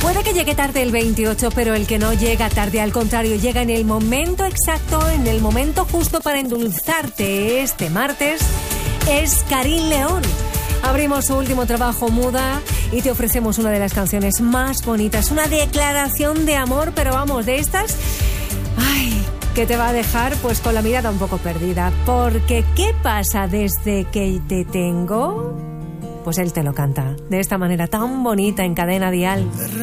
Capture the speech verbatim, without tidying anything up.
Puede que llegue tarde el veintiocho, pero el que no llega tarde, al contrario, llega en el momento exacto, en el momento justo para endulzarte este martes, es Karin León. Abrimos su último trabajo, Muda, y te ofrecemos una de las canciones más bonitas, una declaración de amor, pero vamos, de estas, ay, que te va a dejar pues con la mirada un poco perdida, porque ¿qué pasa desde que te tengo? Pues él te lo canta de esta manera tan bonita en Cadena Dial.